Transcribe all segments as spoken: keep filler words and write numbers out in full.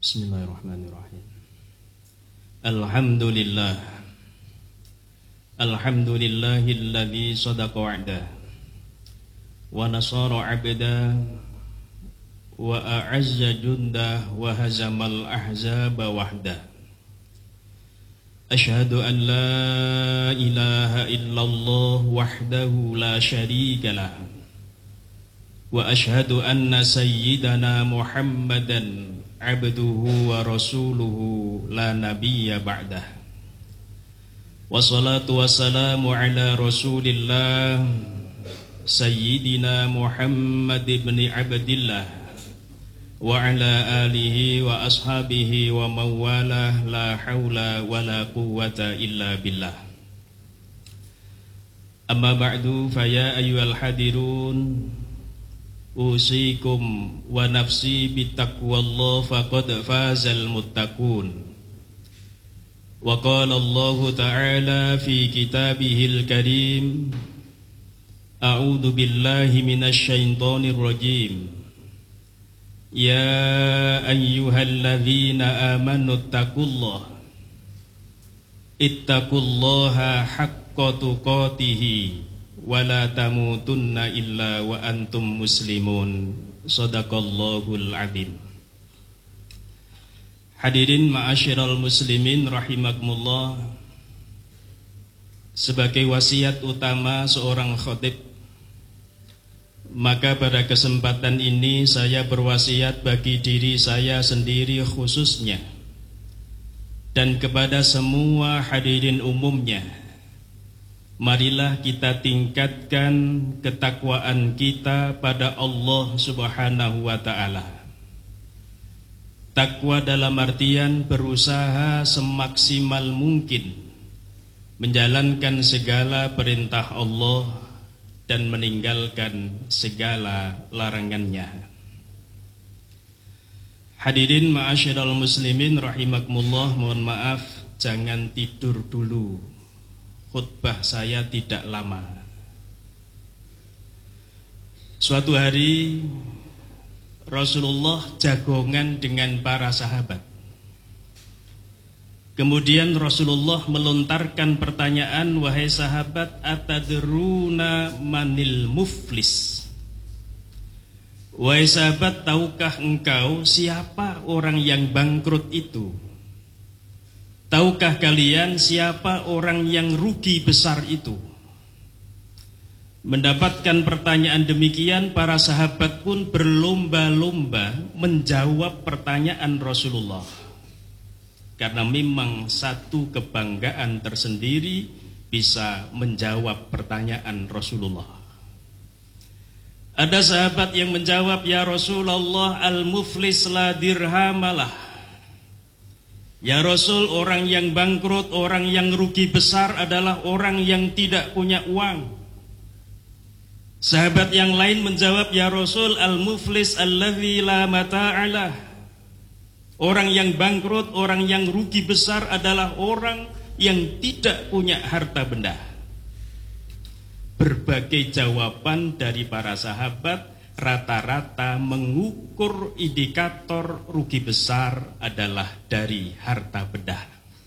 Bismillahirrahmanirrahim. Alhamdulillah. Alhamdulillahilladzi sadaqa wa'dah wa nasara 'abdah wa a'azza jundah wa hazamal ahzaba wahdah. Asyhadu an la ilaha illallah wahdahu la syarika lah. Wa asyhadu anna sayyidana Muhammadan abduhu wa rasuluhu la nabiyya ba'dah. Wassalatu wassalamu ala rasulillah sayyidina Muhammad ibn Abdillah wa ala alihi wa ashabihi wa mawalah la hawla wa la quwwata illa billah. Amma ba'du fa ya ayyuhal hadirun usikum wa nafsi bittaqwallah faqad fazal muttaqun. Wa qala Allah ta'ala fi kitabihil karim a'udzu billahi minasy syaithanir rajim. Ya ayyuhalladzina amanu taqullaha ittaqullaha haqqa tuqatih wa la tamutunna illa wa antum muslimun. Shadaqallahul adzim. Hadirin ma'asyiral muslimin rahimakumullah. Sebagai wasiat utama seorang khatib, maka pada kesempatan ini saya berwasiat bagi diri saya sendiri khususnya dan kepada semua hadirin umumnya, marilah kita tingkatkan ketakwaan kita pada Allah Subhanahu wa ta'ala. Takwa dalam artian berusaha semaksimal mungkin menjalankan segala perintah Allah dan meninggalkan segala larangannya. Hadirin ma'asyiral muslimin rahimakumullah, mohon maaf jangan tidur dulu. Khutbah saya tidak lama. Suatu hari Rasulullah jagongan dengan para sahabat. Kemudian Rasulullah melontarkan pertanyaan, wahai sahabat, atadruna manil muflis? Wahai sahabat, tahukah engkau siapa orang yang bangkrut itu? Tahukah kalian siapa orang yang rugi besar itu? Mendapatkan pertanyaan demikian, para sahabat pun berlomba-lomba menjawab pertanyaan Rasulullah. Karena memang satu kebanggaan tersendiri bisa menjawab pertanyaan Rasulullah. Ada sahabat yang menjawab, ya Rasulullah, al-muflis la dirhamalah. Ya Rasul, orang yang bangkrut, orang yang rugi besar adalah orang yang tidak punya uang. Sahabat yang lain menjawab, ya Rasul, al-muflis alladzi la mata'alah. Orang yang bangkrut, orang yang rugi besar adalah orang yang tidak punya harta benda. Berbagai jawaban dari para sahabat rata-rata mengukur indikator rugi besar adalah dari harta benda.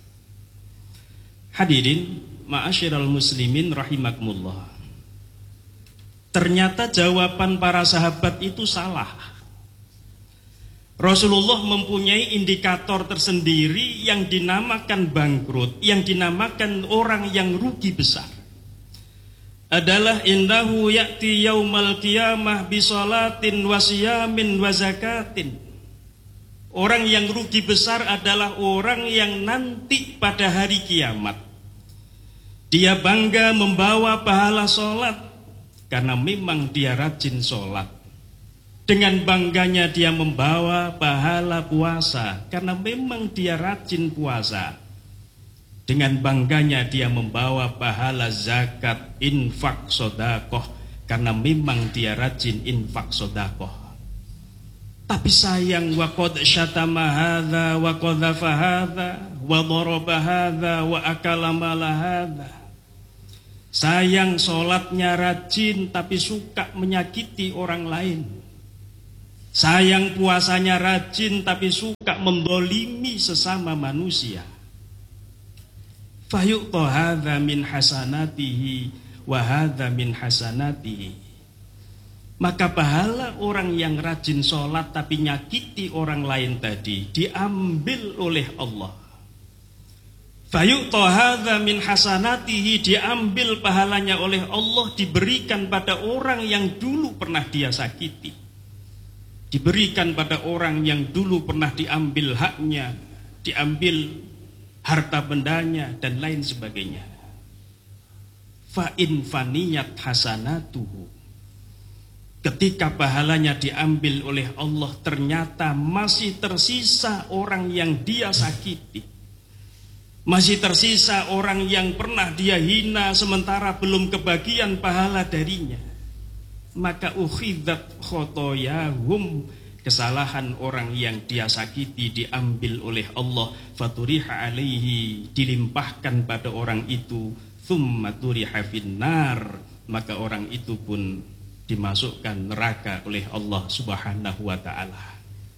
Hadirin ma'asyiral muslimin rahimakumullah. Ternyata jawaban para sahabat itu salah. Rasulullah mempunyai indikator tersendiri yang dinamakan bangkrut, yang dinamakan orang yang rugi besar. Adalah innahu ya'ti yaumal qiyamah bisolatin wasiyamin wazakatin. Orang yang rugi besar adalah orang yang nanti pada hari kiamat dia bangga membawa pahala sholat karena memang dia rajin sholat. Dengan bangganya dia membawa pahala puasa karena memang dia rajin puasa. Dengan bangganya dia membawa pahala zakat, infak, sodakoh karena memang dia rajin infak, sodakoh. Tapi sayang, wa qad syatama hadza wa qadhafa hadza wa daraba hadza wa akala mala hadza. Sayang, sholatnya rajin tapi suka menyakiti orang lain. Sayang, puasanya rajin tapi suka mendolimi sesama manusia. Fayu'ta hadza min hasanatihi wa hadza min hasanatihi. Maka pahala orang yang rajin sholat tapi nyakiti orang lain tadi diambil oleh Allah. Fayu'ta hadza min hasanatihi, diambil pahalanya oleh Allah, diberikan pada orang yang dulu pernah dia sakiti. Diberikan pada orang yang dulu pernah diambil haknya, diambil harta bendanya dan lain sebagainya. Fa in faniyat hasanatuhu, ketika pahalanya diambil oleh Allah ternyata masih tersisa orang yang dia sakiti, masih tersisa orang yang pernah dia hina sementara belum kebagian pahala darinya, maka ukhidat khotoyahum, kesalahan orang yang dia sakiti diambil oleh Allah. Faturiha alaihi, dilimpahkan pada orang itu. Thumma turiha finnar, maka orang itu pun dimasukkan neraka oleh Allah subhanahu wa ta'ala.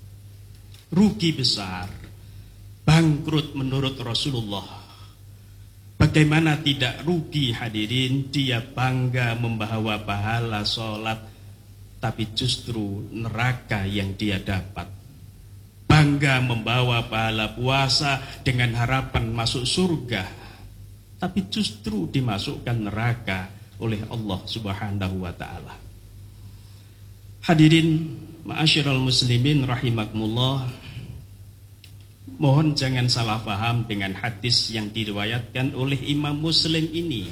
Rugi besar, bangkrut menurut Rasulullah. Bagaimana tidak rugi hadirin, dia bangga membawa pahala sholat, tapi justru neraka yang dia dapat. Bangga membawa pahala puasa dengan harapan masuk surga, tapi justru dimasukkan neraka oleh Allah subhanahu wa ta'ala. Hadirin ma'asyiral muslimin rahimakumullah, mohon jangan salah paham dengan hadis yang diriwayatkan oleh Imam Muslim ini.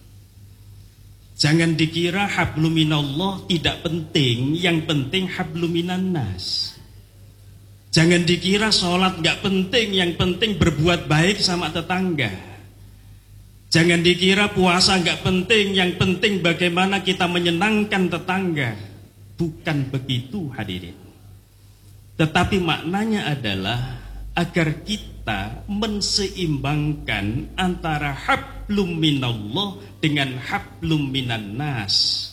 Jangan dikira habluminallah tidak penting, yang penting habluminan nas. Jangan dikira sholat gak penting, yang penting berbuat baik sama tetangga. Jangan dikira puasa gak penting, yang penting bagaimana kita menyenangkan tetangga. Bukan begitu hadirin. Tetapi maknanya adalah agar kita menseimbangkan antara hablum minallah dengan hablum minan nas.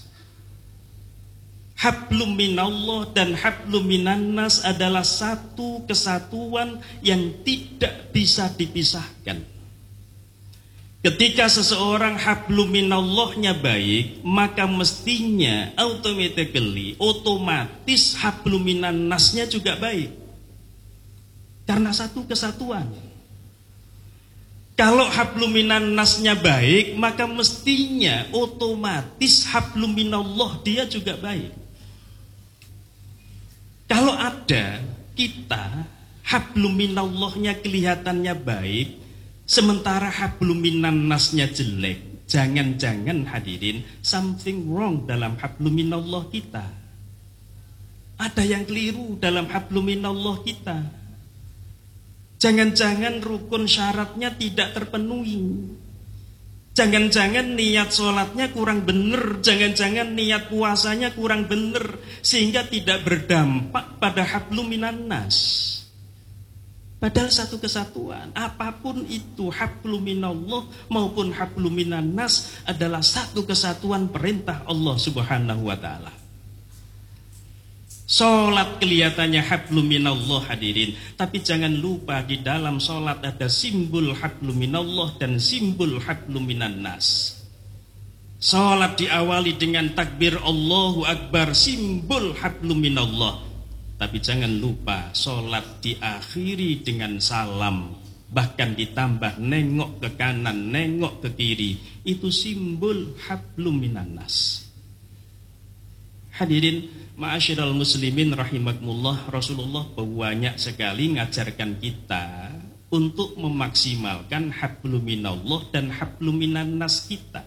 Hablum minallah dan hablum minan nas adalah satu kesatuan yang tidak bisa dipisahkan. Ketika seseorang hablum minallahnya baik, maka mestinya automatically, otomatis hablum minan nasnya juga baik. Karena satu kesatuan. Kalau hablum minan nasnya baik, maka mestinya otomatis hablum minallah dia juga baik. Kalau ada kita hablum minallahnya kelihatannya baik, sementara hablum minan nasnya jelek, jangan-jangan hadirin something wrong dalam hablum minallah kita. Ada yang keliru dalam hablum minallah kita. Jangan-jangan rukun syaratnya tidak terpenuhi. Jangan-jangan niat sholatnya kurang benar, jangan-jangan niat puasanya kurang benar, sehingga tidak berdampak pada hablum minan nas. Padahal satu kesatuan, apapun itu hablum minallah maupun hablum minan nas adalah satu kesatuan perintah Allah subhanahu wa ta'ala. Sholat kelihatannya hablum minallah hadirin, tapi jangan lupa di dalam sholat ada simbol hablum minallah dan simbol hablum minan nas. Sholat diawali dengan takbir Allahu Akbar, simbol hablum minallah. Tapi jangan lupa sholat diakhiri dengan salam, bahkan ditambah nengok ke kanan, nengok ke kiri, itu simbol hablum minan nas. Hadirin ma'asyiral muslimin rahimakumullah, Rasulullah banyak sekali ngajarkan kita untuk memaksimalkan hablum minallah dan hablum minan nas kita.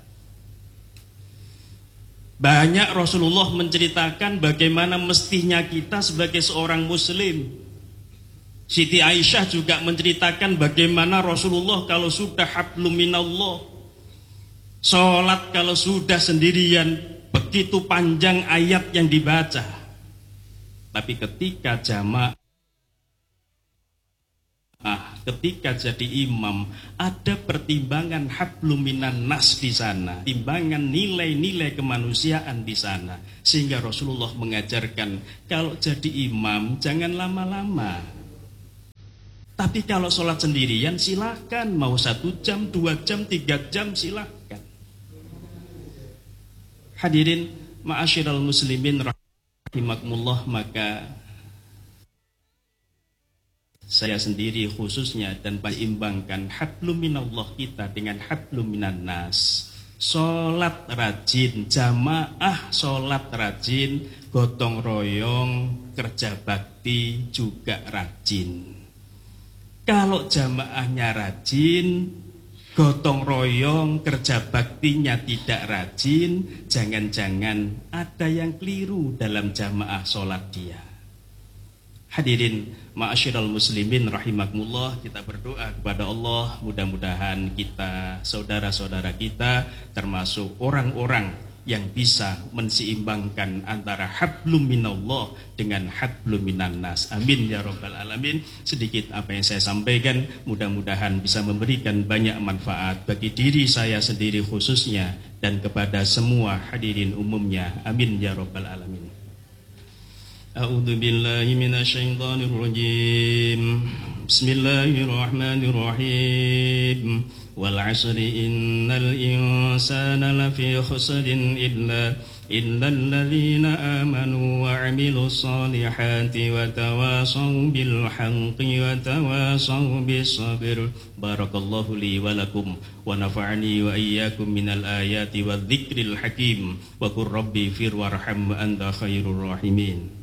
Banyak Rasulullah menceritakan bagaimana mestinya kita sebagai seorang muslim. Siti Aisyah juga menceritakan bagaimana Rasulullah kalau sudah hablum minallah, sholat kalau sudah sendirian, begitu panjang ayat yang dibaca. Tapi ketika jamaah, ah, ketika jadi imam, ada pertimbangan hablum minan nas di sana, timbangan nilai-nilai kemanusiaan di sana, sehingga Rasulullah mengajarkan kalau jadi imam jangan lama-lama. Tapi kalau sholat sendirian silahkan, mau satu jam, dua jam, tiga jam silahkan. Hadirin ma'asyiral muslimin rahimakumullah, maka saya sendiri khususnya dan mengimbangkan hablum minallah kita dengan hablum minan nas. Sholat rajin, jamaah sholat rajin, gotong royong, kerja bakti juga rajin. Kalau jamaahnya rajin, gotong royong, kerja baktinya tidak rajin, jangan-jangan ada yang keliru dalam jamaah sholat dia. Hadirin ma'asyiral muslimin rahimakumullah, kita berdoa kepada Allah, mudah-mudahan kita, saudara-saudara kita, termasuk orang-orang yang bisa menseimbangkan antara hablum minallah dengan hablum minan nas. Amin ya rabbal alamin. Sedikit apa yang saya sampaikan mudah-mudahan bisa memberikan banyak manfaat bagi diri saya sendiri khususnya dan kepada semua hadirin umumnya. Amin ya rabbal alamin. A'udzu billahi minasyaitonir rajim. Bismillahirrahmanirrahim. Wal 'asri innal insana lafi khusrin illa illa alladzina amanu wa 'amilus solihati wa tawasaw bil haqqi wa tawasaw bis sabr. Barakallahu li wa lakum wa nafa'ani wa iyyakum minal ayati wadh-dhikril hakim. Wa qur rabbi fir warham wa anta khairur rahimin.